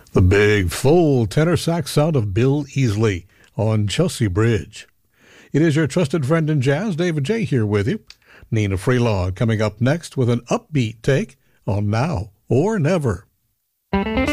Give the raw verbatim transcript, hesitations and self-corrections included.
The big, full tenor sax sound of Bill Easley on Chelsea Bridge. It is your trusted friend in jazz, David J. here with you. Nina Freelog coming up next with an upbeat take on Now or Never.